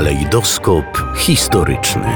Kalejdoskop historyczny.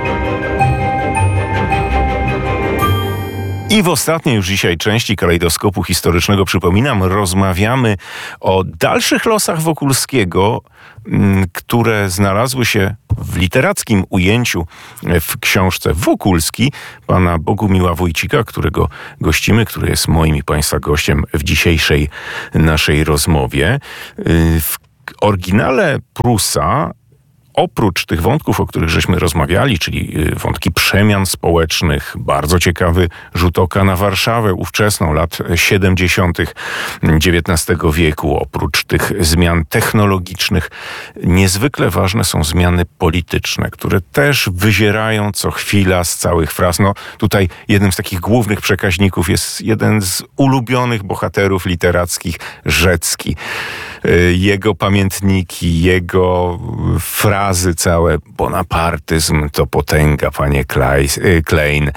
I w ostatniej już dzisiaj części Kalejdoskopu Historycznego, przypominam, rozmawiamy o dalszych losach Wokulskiego, które znalazły się w literackim ujęciu w książce Wokulski pana Bogumiła Wójcika, którego gościmy, który jest moim i państwa gościem w dzisiejszej naszej rozmowie. W oryginale Prusa, oprócz tych wątków, o których żeśmy rozmawiali, czyli wątki przemian społecznych, bardzo ciekawy rzut oka na Warszawę ówczesną, lat 70. XIX wieku, oprócz tych zmian technologicznych, niezwykle ważne są zmiany polityczne, które też wyzierają co chwila z całych fraz. No tutaj jednym z takich głównych przekaźników jest jeden z ulubionych bohaterów literackich, Rzecki. Jego pamiętniki, jego frazy całe, bonapartyzm to potęga, panie Klein.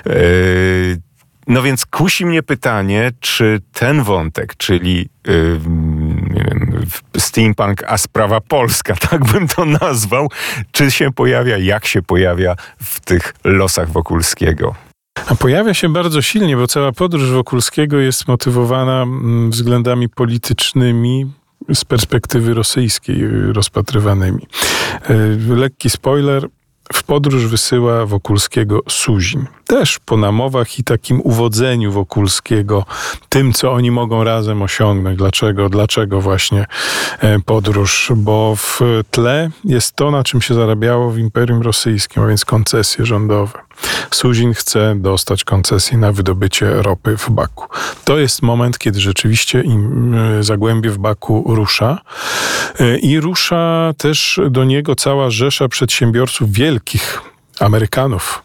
No więc kusi mnie pytanie, czy ten wątek, czyli nie wiem, steampunk, a sprawa polska, tak bym to nazwał, czy się pojawia, jak się pojawia w tych losach Wokulskiego? A pojawia się bardzo silnie, bo cała podróż Wokulskiego jest motywowana względami politycznymi, z perspektywy rosyjskiej rozpatrywanymi. Lekki spoiler, w podróż wysyła Wokulskiego Suzin. Też po namowach i takim uwodzeniu Wokulskiego tym, co oni mogą razem osiągnąć. Dlaczego właśnie podróż? Bo w tle jest to, na czym się zarabiało w Imperium Rosyjskim, a więc koncesje rządowe. Suzin chce dostać koncesję na wydobycie ropy w Baku. To jest moment, kiedy rzeczywiście zagłębie w Baku rusza. I rusza też do niego cała rzesza przedsiębiorców wielkich, Amerykanów.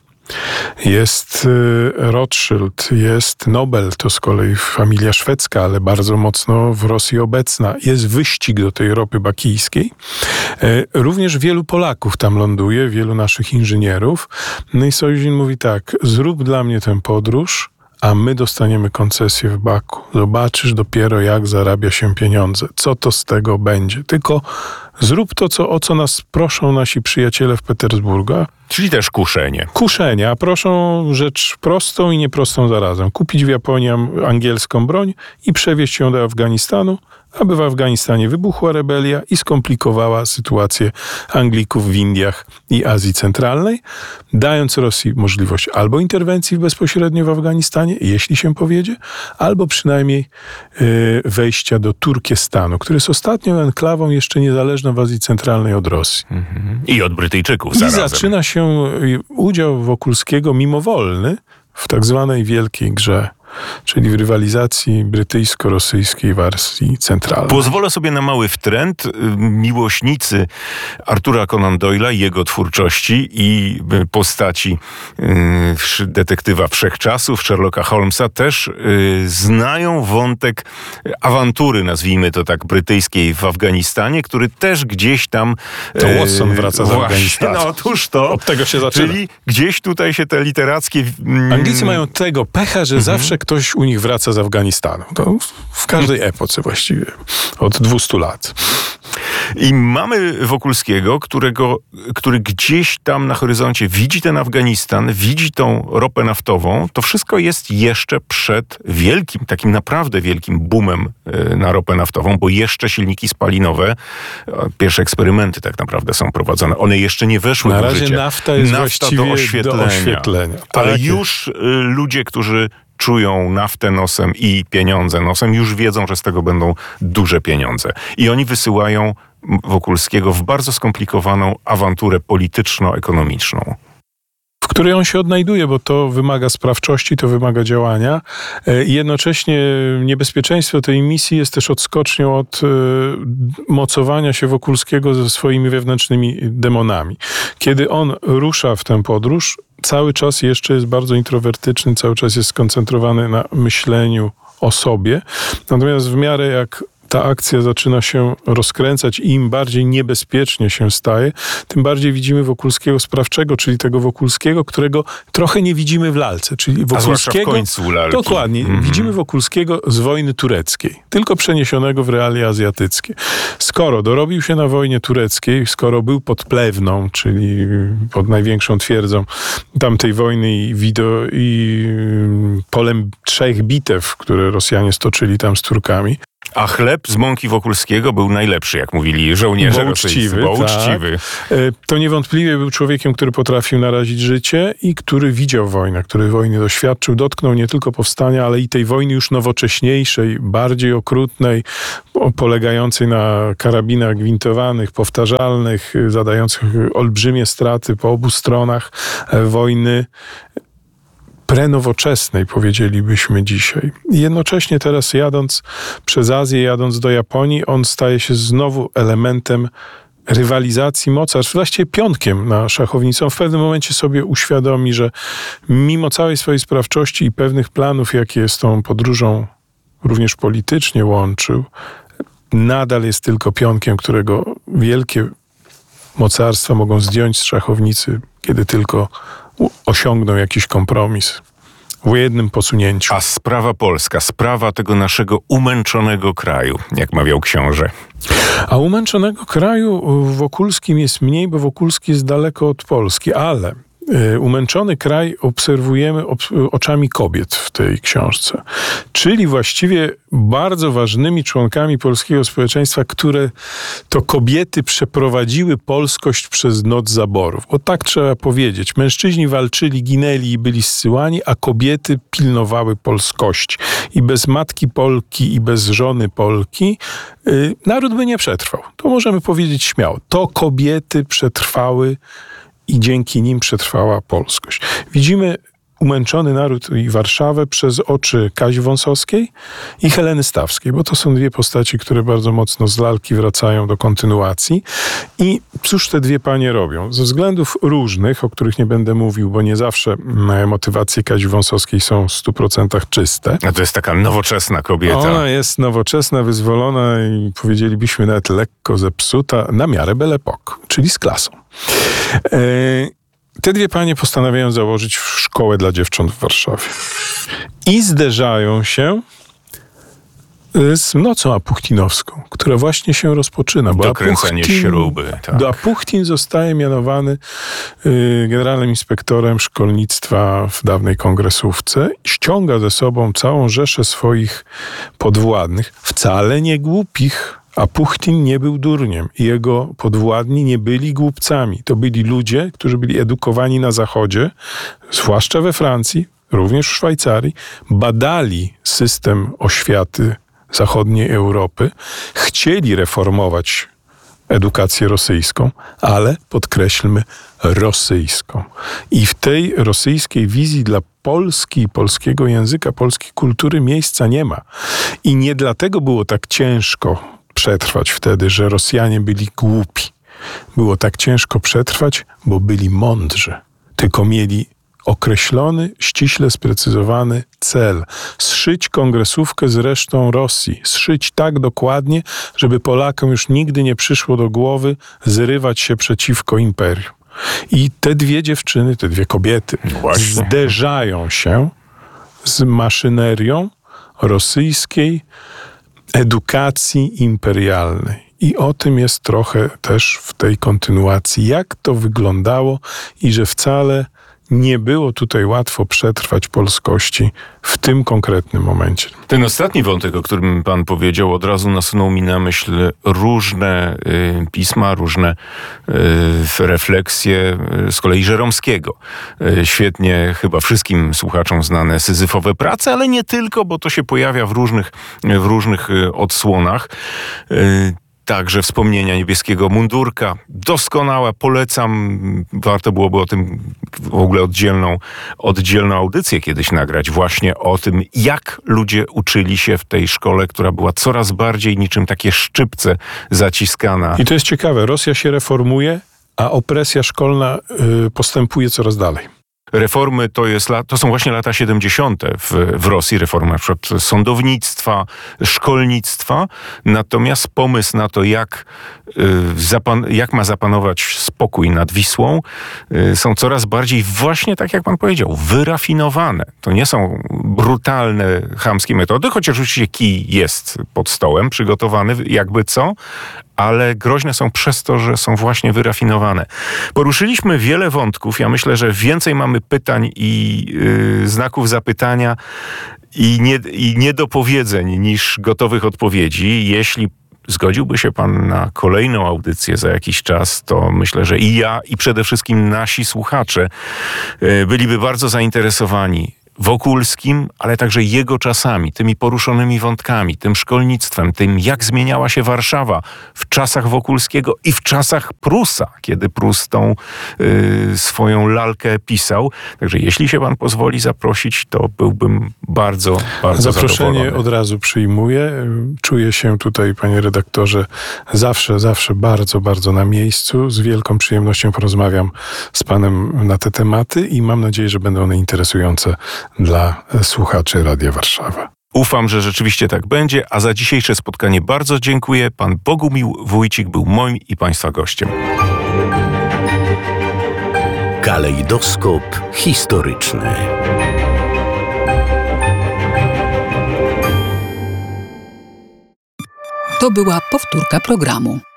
Jest Rothschild, jest Nobel, to z kolei familia szwedzka, ale bardzo mocno w Rosji obecna. Jest wyścig do tej ropy bakijskiej. Również wielu Polaków tam ląduje, wielu naszych inżynierów. No i Suzin mówi tak, zrób dla mnie tę podróż, a my dostaniemy koncesję w Baku. Zobaczysz dopiero, jak zarabia się pieniądze. Co to z tego będzie? Tylko zrób to, o co nas proszą nasi przyjaciele w Petersburgu. Czyli też kuszenie. Kuszenie, a proszą rzecz prostą i nieprostą zarazem. Kupić w Japonii angielską broń i przewieźć ją do Afganistanu, aby w Afganistanie wybuchła rebelia i skomplikowała sytuację Anglików w Indiach i Azji Centralnej, dając Rosji możliwość albo interwencji bezpośrednio w Afganistanie, jeśli się powiedzie, albo przynajmniej wejścia do Turkestanu, który jest ostatnią enklawą jeszcze niezależną w Azji Centralnej od Rosji. I od Brytyjczyków I zarazem. zaczyna się udział Wokulskiego mimowolny w tak zwanej wielkiej grze, czyli w rywalizacji brytyjsko-rosyjskiej w Azji Centralnej. Pozwolę sobie na mały wtręt. Miłośnicy Artura Conan Doyle'a i jego twórczości i postaci detektywa wszechczasów, Sherlocka Holmesa, też znają wątek awantury, nazwijmy to tak, brytyjskiej w Afganistanie, który też gdzieś tam... To Watson wraca z Afganistanu. No otóż to. Od tego się zaczyna. Czyli gdzieś tutaj się te literackie... Anglicy mają tego pecha, że zawsze ktoś u nich wraca z Afganistanu. To w każdej epoce właściwie. Od 200 lat. I mamy Wokulskiego, który gdzieś tam na horyzoncie widzi ten Afganistan, widzi tą ropę naftową. To wszystko jest jeszcze przed wielkim, takim naprawdę wielkim boomem na ropę naftową, bo jeszcze silniki spalinowe, pierwsze eksperymenty tak naprawdę są prowadzone. One jeszcze nie weszły na do razie życia. Nafta jest właściwie do oświetlenia. Tak, ale już ludzie, którzy czują naftę nosem i pieniądze nosem, już wiedzą, że z tego będą duże pieniądze. I oni wysyłają Wokulskiego w bardzo skomplikowaną awanturę polityczno-ekonomiczną. W której on się odnajduje, bo to wymaga sprawczości, to wymaga działania. I jednocześnie niebezpieczeństwo tej misji jest też odskocznią od mocowania się Wokulskiego ze swoimi wewnętrznymi demonami. Kiedy on rusza w tę podróż, cały czas jeszcze jest bardzo introwertyczny, cały czas jest skoncentrowany na myśleniu o sobie. Natomiast w miarę jak ta akcja zaczyna się rozkręcać i im bardziej niebezpiecznie się staje, tym bardziej widzimy Wokulskiego sprawczego, czyli tego Wokulskiego, którego trochę nie widzimy w lalce. Czyli A zwłaszcza w Wokulskiego, końcu lalki. dokładnie, widzimy Wokulskiego z wojny tureckiej, tylko przeniesionego w realia azjatyckie. Skoro dorobił się na wojnie tureckiej, skoro był pod Plewną, czyli pod największą twierdzą tamtej wojny i polem 3 bitew, które Rosjanie stoczyli tam z Turkami. A chleb z mąki Wokulskiego był najlepszy, jak mówili żołnierze rosyjscy. Bo uczciwy. To niewątpliwie był człowiekiem, który potrafił narazić życie i który widział wojnę, który wojny doświadczył, dotknął nie tylko powstania, ale i tej wojny już nowocześniejszej, bardziej okrutnej, polegającej na karabinach gwintowanych, powtarzalnych, zadających olbrzymie straty po obu stronach wojny prenowoczesnej, powiedzielibyśmy dzisiaj. I jednocześnie teraz jadąc przez Azję, jadąc do Japonii, on staje się znowu elementem rywalizacji mocarstw, właściwie pionkiem na szachownicy. On w pewnym momencie sobie uświadomi, że mimo całej swojej sprawczości i pewnych planów, jakie z tą podróżą również politycznie łączył, nadal jest tylko pionkiem, którego wielkie mocarstwa mogą zdjąć z szachownicy, kiedy tylko osiągną jakiś kompromis w jednym posunięciu. A sprawa polska, sprawa tego naszego umęczonego kraju, jak mawiał książę. A umęczonego kraju w Wokulskim jest mniej, bo Wokulski jest daleko od Polski, ale umęczony kraj obserwujemy oczami kobiet w tej książce. Czyli właściwie bardzo ważnymi członkami polskiego społeczeństwa, które to kobiety przeprowadziły polskość przez noc zaborów. Bo tak trzeba powiedzieć. Mężczyźni walczyli, ginęli i byli zsyłani, a kobiety pilnowały polskości. I bez matki Polki i bez żony Polki naród by nie przetrwał. To możemy powiedzieć śmiało. To kobiety przetrwały i dzięki nim przetrwała polskość. Widzimy umęczony naród i Warszawę przez oczy Kazi Wąsowskiej i Heleny Stawskiej, bo to są dwie postaci, które bardzo mocno z lalki wracają do kontynuacji. I cóż te dwie panie robią? Ze względów różnych, o których nie będę mówił, bo nie zawsze motywacje Kazi Wąsowskiej są w 100% czyste. A to jest taka nowoczesna kobieta. Ona jest nowoczesna, wyzwolona i powiedzielibyśmy nawet lekko zepsuta na miarę Belle Époque, czyli z klasą. Te dwie panie postanawiają założyć szkołę dla dziewcząt w Warszawie. I zderzają się z nocą apuchtinowską, która właśnie się rozpoczyna. Dokręcanie śruby. Tak. Apuchtin zostaje mianowany generalnym inspektorem szkolnictwa w dawnej kongresówce. Ściąga ze sobą całą rzeszę swoich podwładnych, wcale nie głupich. Apuchtin nie był durniem i jego podwładni nie byli głupcami. To byli ludzie, którzy byli edukowani na Zachodzie, zwłaszcza we Francji, również w Szwajcarii, badali system oświaty zachodniej Europy, chcieli reformować edukację rosyjską, ale podkreślmy rosyjską. I w tej rosyjskiej wizji dla Polski, polskiego języka, polskiej kultury miejsca nie ma. I nie dlatego było tak ciężko przetrwać wtedy, że Rosjanie byli głupi. Było tak ciężko przetrwać, bo byli mądrzy. Tylko mieli określony, ściśle sprecyzowany cel. Zszyć kongresówkę z resztą Rosji. Zszyć tak dokładnie, żeby Polakom już nigdy nie przyszło do głowy zrywać się przeciwko imperium. I te dwie dziewczyny, te dwie kobiety zderzają się z maszynerią rosyjskiej edukacji imperialnej. I o tym jest trochę też w tej kontynuacji, jak to wyglądało i że wcale nie było tutaj łatwo przetrwać polskości w tym konkretnym momencie. Ten ostatni wątek, o którym pan powiedział, od razu nasunął mi na myśl różne pisma, różne refleksje z kolei Żeromskiego. Świetnie chyba wszystkim słuchaczom znane Syzyfowe prace, ale nie tylko, bo to się pojawia w różnych odsłonach. Także wspomnienia niebieskiego mundurka. Doskonała, polecam. Warto byłoby o tym w ogóle oddzielną audycję kiedyś nagrać. Właśnie o tym, jak ludzie uczyli się w tej szkole, która była coraz bardziej niczym takie szczypce zaciskana. I to jest ciekawe. Rosja się reformuje, a opresja szkolna postępuje coraz dalej. Reformy to są właśnie lata 70. w Rosji, reformy na przykład sądownictwa, szkolnictwa, natomiast pomysł na to, jak ma zapanować spokój nad Wisłą, są coraz bardziej właśnie, tak jak pan powiedział, wyrafinowane. To nie są brutalne, chamskie metody, chociaż oczywiście kij jest pod stołem przygotowany, jakby co, ale groźne są przez to, że są właśnie wyrafinowane. Poruszyliśmy wiele wątków. Ja myślę, że więcej mamy pytań i znaków zapytania i niedopowiedzeń niż gotowych odpowiedzi. Jeśli zgodziłby się pan na kolejną audycję za jakiś czas, to myślę, że i ja, i przede wszystkim nasi słuchacze byliby bardzo zainteresowani Wokulskim, ale także jego czasami, tymi poruszonymi wątkami, tym szkolnictwem, tym jak zmieniała się Warszawa w czasach Wokulskiego i w czasach Prusa, kiedy Prus tą swoją lalkę pisał. Także jeśli się pan pozwoli zaprosić, to byłbym bardzo, bardzo Zaproszenie zadowolony. od razu przyjmuję. Czuję się tutaj, panie redaktorze, zawsze bardzo, bardzo na miejscu. Z wielką przyjemnością porozmawiam z panem na te tematy i mam nadzieję, że będą one interesujące dla słuchaczy Radia Warszawa. Ufam, że rzeczywiście tak będzie, a za dzisiejsze spotkanie bardzo dziękuję. Pan Bogumił Wójcik był moim i państwa gościem. Kalejdoskop historyczny. To była powtórka programu.